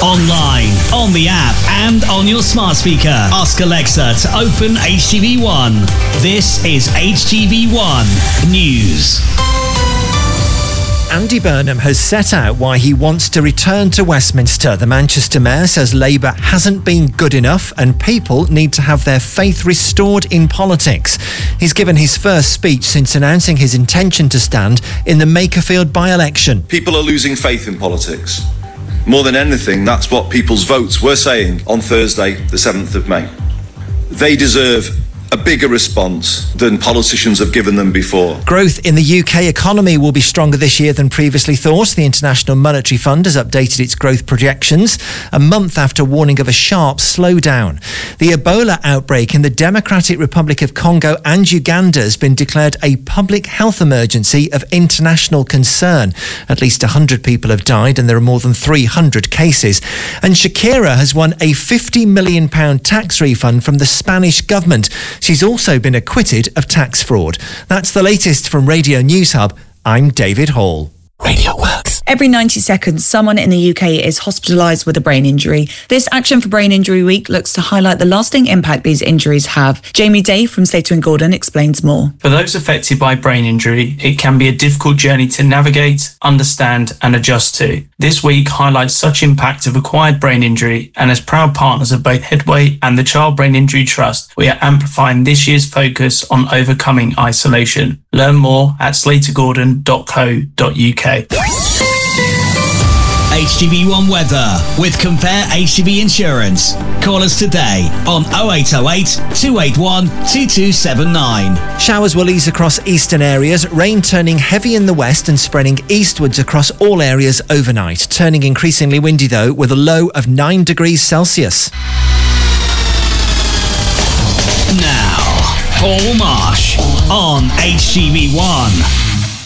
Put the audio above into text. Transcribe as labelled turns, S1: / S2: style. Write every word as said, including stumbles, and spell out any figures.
S1: online, on the app, and on your smart speaker. Ask Alexa to open H T V one. This is H T V one News.
S2: Andy Burnham has set out why he wants to return to Westminster. The Manchester Mayor says Labour hasn't been good enough and people need to have their faith restored in politics. He's given his first speech since announcing his intention to stand in the Makerfield by-election.
S3: People are losing faith in politics. More than anything, that's what people's votes were saying on Thursday, the seventh of May. They deserve a bigger response than politicians have given them before.
S2: Growth in the U K economy will be stronger this year than previously thought. The International Monetary Fund has updated its growth projections a month after warning of a sharp slowdown. The Ebola outbreak in the Democratic Republic of Congo and Uganda has been declared a public health emergency of international concern. At least one hundred people have died and there are more than three hundred cases. And Shakira has won a fifty million pounds tax refund from the Spanish government. She's also been acquitted of tax fraud. That's the latest from Radio News Hub. I'm David Hall.
S4: Radio Works. Every ninety seconds, someone in the U K is hospitalised with a brain injury. This Action for Brain Injury Week looks to highlight the lasting impact these injuries have. Jamie Day from Slater and Gordon explains more.
S5: For those affected by brain injury, it can be a difficult journey to navigate, understand and adjust to. This week highlights such impact of acquired brain injury, and as proud partners of both Headway and the Child Brain Injury Trust, we are amplifying this year's focus on overcoming isolation. Learn more at slater gordon dot co dot uk.
S1: H T V one weather with Compare H T V Insurance. Call us today on oh eight oh eight, two eight one, two two seven nine.
S2: Showers will ease across eastern areas, rain turning heavy in the west and spreading eastwards across all areas overnight. Turning increasingly windy though, with a low of nine degrees Celsius.
S1: Now, Paul Marsh on H T V one.